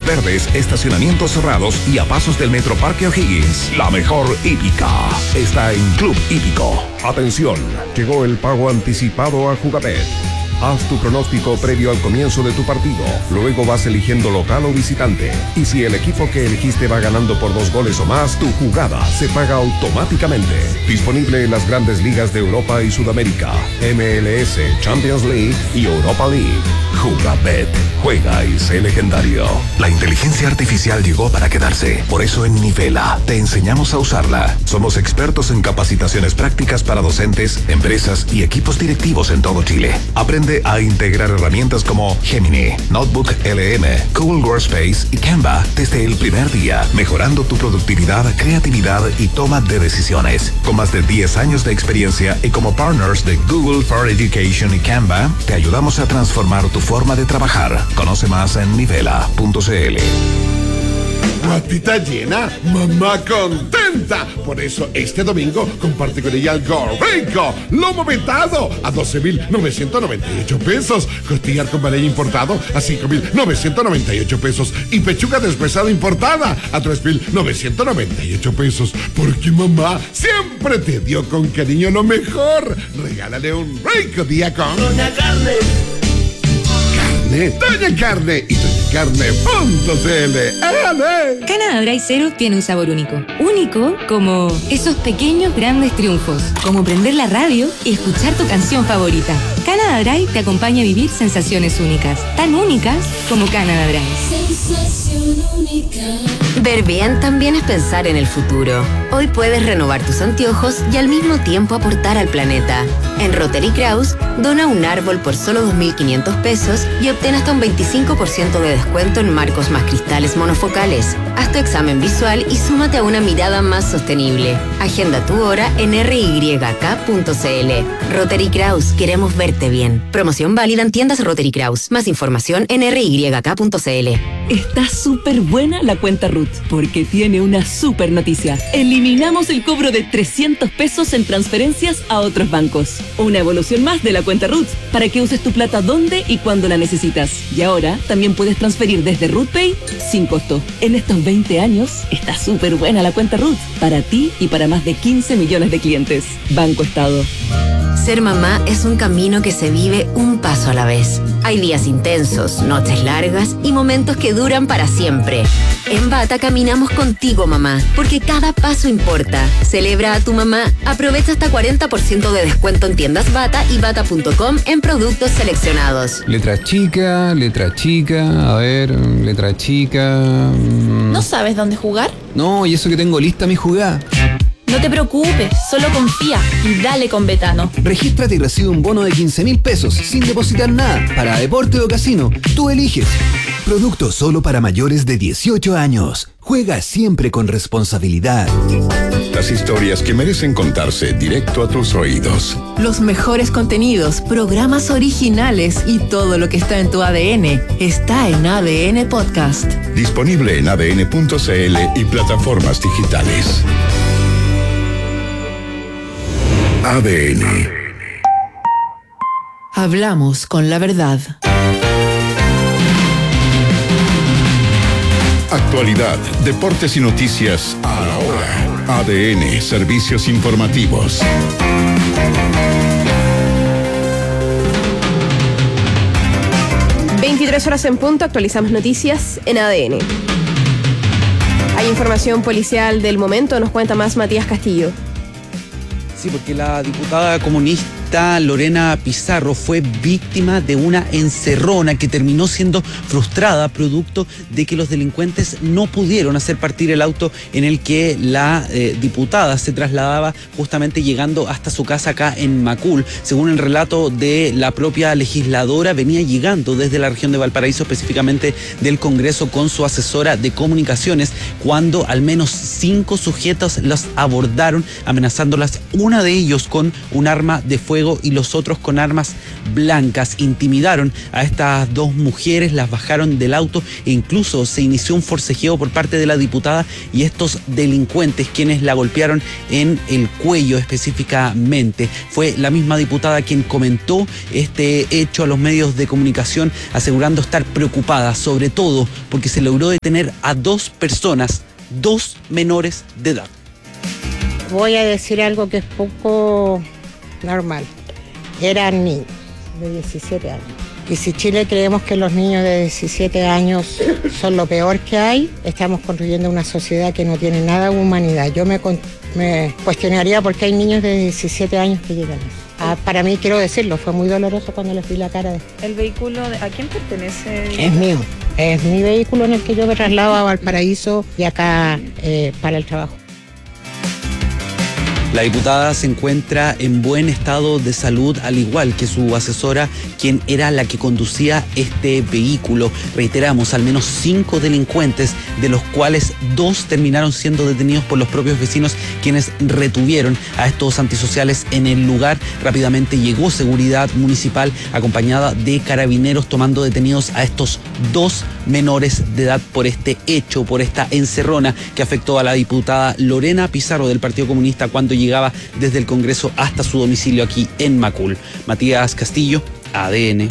verdes, estacionamientos cerrados y a pasos del Metro Parque O'Higgins. La mejor hípica está en Club Hípico. Atención, llegó el pago anticipado a Jugabet. Haz tu pronóstico previo al comienzo de tu partido. Luego vas eligiendo local o visitante. Y si el equipo que elegiste va ganando por 2 goles o más, tu jugada se paga automáticamente. Disponible en las grandes ligas de Europa y Sudamérica, MLS, Champions League y Europa League. Jugabet. Juega y sé legendario. La inteligencia artificial llegó para quedarse. Por eso en Nivela te enseñamos a usarla. Somos expertos en capacitaciones prácticas para docentes, empresas y equipos directivos en todo Chile. Aprende a integrar herramientas como Gemini, Notebook LM, Google Workspace y Canva desde el primer día, mejorando tu productividad, creatividad y toma de decisiones. Con más de 10 años de experiencia y como partners de Google for Education y Canva, te ayudamos a transformar tu forma de trabajar. Conoce más en nivela.cl. Guatita llena, mamá contenta. Por eso este domingo comparte con ella algo rico. Lomo vetado a 12.998 pesos. Costillar con valle importado a 5.998 pesos. Y pechuga deshuesada importada a 3.998 pesos. Porque mamá siempre te dio con cariño lo mejor. Regálale un rico día con Doña Carne. Doña Carne y doñacarne.cl. ¡Ale! Canada Dry Zero tiene un sabor único. Único como esos pequeños grandes triunfos. Como prender la radio y escuchar tu canción favorita. Canada Dry te acompaña a vivir sensaciones únicas. Tan únicas como Canada Dry. Sensación única. Ver bien también es pensar en el futuro. Hoy puedes renovar tus anteojos y al mismo tiempo aportar al planeta. En Rotary Kraus, dona un árbol por solo 2.500 pesos y obtén hasta un 25% de descuento en marcos más cristales monofocales. Haz tu examen visual y súmate a una mirada más sostenible. Agenda tu hora en ryk.cl. Rotary Kraus, queremos verte bien. Promoción válida en tiendas Rotary Kraus. Más información en ryk.cl. Está súper buena la cuenta Ruth, porque tiene una súper noticia. Eliminamos el cobro de 300 pesos en transferencias a otros bancos. Una evolución más de la cuenta Ruth, para que uses tu plata donde y cuando la necesitas. Y ahora también puedes transferir desde RuthPay sin costo. En estos 20 años está súper buena la cuenta Ruth, para ti y para más de 15 millones de clientes. Banco Estado. Ser mamá es un camino que se vive un paso a la vez. Hay días intensos, noches largas y momentos que duran para siempre. En Bata caminamos contigo, mamá, porque cada paso importa. Celebra a tu mamá. Aprovecha hasta 40% de descuento en tiendas Bata y bata.com en productos seleccionados. Letra chica, a ver, letra chica. ¿No sabes dónde jugar? No, y eso que tengo lista mi jugada. No te preocupes, solo confía y dale con Betano. Regístrate y recibe un bono de 15.000 pesos sin depositar nada para deporte o casino. Tú eliges. Producto solo para mayores de 18 años. Juega siempre con responsabilidad. Las historias que merecen contarse directo a tus oídos. Los mejores contenidos, programas originales y todo lo que está en tu ADN está en ADN Podcast. Disponible en adn.cl y plataformas digitales. ADN. Hablamos con la verdad. Actualidad, deportes y noticias a la hora. ADN, servicios informativos. Horas en punto, actualizamos noticias en ADN. Hay información policial del momento, nos cuenta más Matías Castillo. Sí, porque la diputada comunista Lorena Pizarro fue víctima de una encerrona que terminó siendo frustrada producto de que los delincuentes no pudieron hacer partir el auto en el que la diputada se trasladaba, justamente llegando hasta su casa acá en Macul. Según el relato de la propia legisladora, venía llegando desde la región de Valparaíso, específicamente del Congreso, con su asesora de comunicaciones, cuando al menos 5 sujetos las abordaron, amenazándolas, una de ellos con un arma de fuego y los otros con armas blancas. Intimidaron a estas dos mujeres, las bajaron del auto e incluso se inició un forcejeo por parte de la diputada y estos delincuentes quienes la golpearon en el cuello específicamente. Fue la misma diputada quien comentó este hecho a los medios de comunicación, asegurando estar preocupada, sobre todo porque se logró detener a 2 personas, 2 menores de edad. Voy a decir algo que es poco normal. Eran niños de 17 años. Y si Chile creemos que los niños de 17 años son lo peor que hay, estamos construyendo una sociedad que no tiene nada de humanidad. Yo me cuestionaría por qué hay niños de 17 años que llegan a eso. Para mí, quiero decirlo, fue muy doloroso cuando les vi la cara. ¿El vehículo a quién pertenece? Es mío. Es mi vehículo en el que yo me traslado a Valparaíso y acá para el trabajo. La diputada se encuentra en buen estado de salud, al igual que su asesora, quien era la que conducía este vehículo. Reiteramos, al menos 5 delincuentes, de los cuales 2 terminaron siendo detenidos por los propios vecinos, quienes retuvieron a estos antisociales en el lugar. Rápidamente llegó seguridad municipal acompañada de carabineros, tomando detenidos a estos 2 menores de edad por este hecho, por esta encerrona que afectó a la diputada Lorena Pizarro del Partido Comunista cuando llegaba desde el Congreso hasta su domicilio aquí en Macul. Matías Castillo, ADN.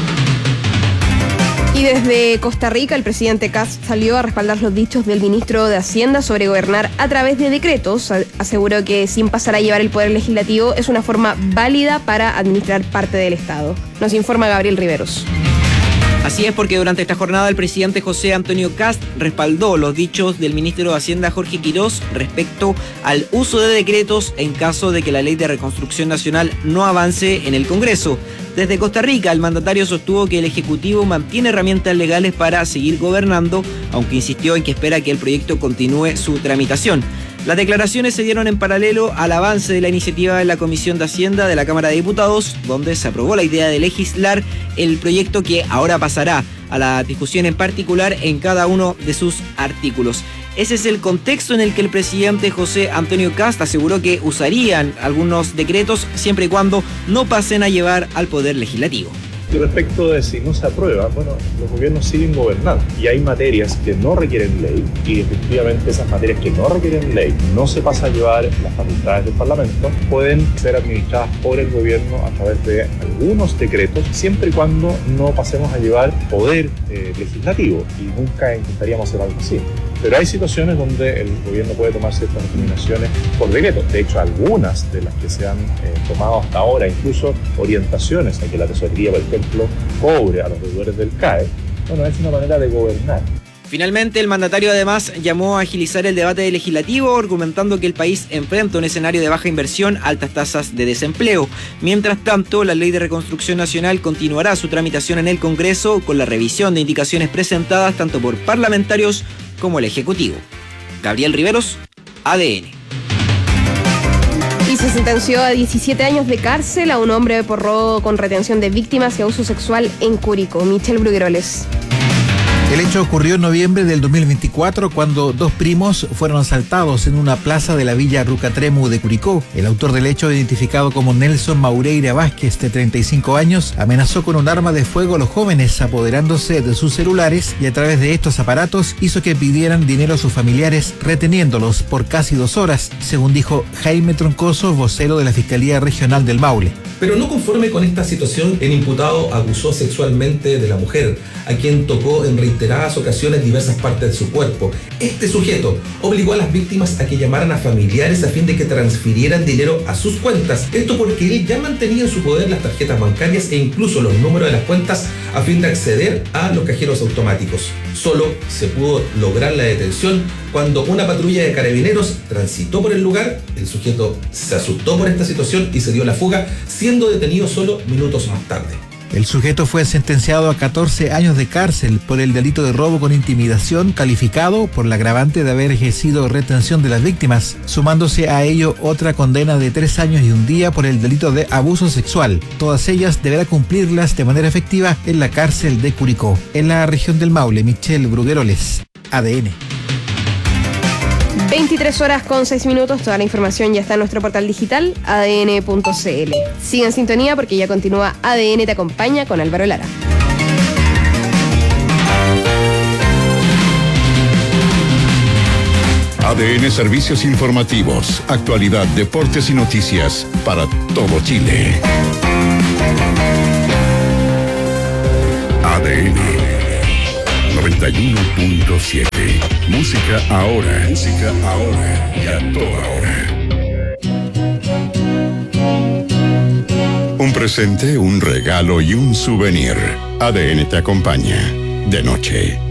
Y desde Costa Rica, el presidente Kast salió a respaldar los dichos del ministro de Hacienda sobre gobernar a través de decretos. Aseguró que sin pasar a llevar el poder legislativo es una forma válida para administrar parte del Estado. Nos informa Gabriel Riveros. Así es, porque durante esta jornada el presidente José Antonio Kast respaldó los dichos del ministro de Hacienda Jorge Quirós respecto al uso de decretos en caso de que la ley de reconstrucción nacional no avance en el Congreso. Desde Costa Rica, el mandatario sostuvo que el Ejecutivo mantiene herramientas legales para seguir gobernando, aunque insistió en que espera que el proyecto continúe su tramitación. Las declaraciones se dieron en paralelo al avance de la iniciativa en la Comisión de Hacienda de la Cámara de Diputados, donde se aprobó la idea de legislar el proyecto que ahora pasará a la discusión en particular en cada uno de sus artículos. Ese es el contexto en el que el presidente José Antonio Kast aseguró que usarían algunos decretos siempre y cuando no pasen a llevar al Poder Legislativo. Y respecto de si no se aprueba, bueno, los gobiernos siguen gobernando y hay materias que no requieren ley y efectivamente esas materias que no requieren ley no se pasa a llevar las facultades del Parlamento, pueden ser administradas por el gobierno a través de algunos decretos siempre y cuando no pasemos a llevar poder legislativo y nunca intentaríamos hacer algo así. Pero hay situaciones donde el gobierno puede tomar ciertas determinaciones por decreto. De hecho, algunas de las que se han tomado hasta ahora, incluso orientaciones a que la tesorería, por ejemplo, cobre a los deudores del CAE, bueno, es una manera de gobernar. Finalmente, el mandatario además llamó a agilizar el debate legislativo, argumentando que el país enfrenta un escenario de baja inversión, altas tasas de desempleo. Mientras tanto, la Ley de Reconstrucción Nacional continuará su tramitación en el Congreso con la revisión de indicaciones presentadas tanto por parlamentarios como el Ejecutivo. Gabriel Riveros, ADN. Y se sentenció a 17 años de cárcel a un hombre por robo con retención de víctimas y abuso sexual en Curicó. Michelle Brugueroles. El hecho ocurrió en noviembre del 2024 cuando 2 primos fueron asaltados en una plaza de la villa Rucatremu de Curicó. El autor del hecho, identificado como Nelson Maureira Vázquez, de 35 años, amenazó con un arma de fuego a los jóvenes, apoderándose de sus celulares, y a través de estos aparatos hizo que pidieran dinero a sus familiares, reteniéndolos por casi 2 horas, según dijo Jaime Troncoso, vocero de la Fiscalía Regional del Maule. Pero no conforme con esta situación, el imputado abusó sexualmente de la mujer, a quien tocó en reiteradas ocasiones diversas partes de su cuerpo. Este sujeto obligó a las víctimas a que llamaran a familiares a fin de que transfirieran dinero a sus cuentas. Esto porque él ya mantenía en su poder las tarjetas bancarias e incluso los números de las cuentas a fin de acceder a los cajeros automáticos. Solo se pudo lograr la detención cuando una patrulla de carabineros transitó por el lugar. El sujeto se asustó por esta situación y se dio la fuga, siendo detenido solo minutos más tarde. El sujeto fue sentenciado a 14 años de cárcel por el delito de robo con intimidación, calificado por la agravante de haber ejercido retención de las víctimas, sumándose a ello otra condena de 3 años y 1 día por el delito de abuso sexual. Todas ellas deberá cumplirlas de manera efectiva en la cárcel de Curicó. En la región del Maule, Michelle Brugueroles, ADN. 23:06. Toda la información ya está en nuestro portal digital adn.cl. Sigan en sintonía porque ya continúa ADN Te Acompaña con Álvaro Lara. ADN Servicios Informativos, actualidad, deportes y noticias para todo Chile. ADN 91.7. Música ahora. Música ahora y a toda hora. Un presente, un regalo y un souvenir. ADN te acompaña de noche.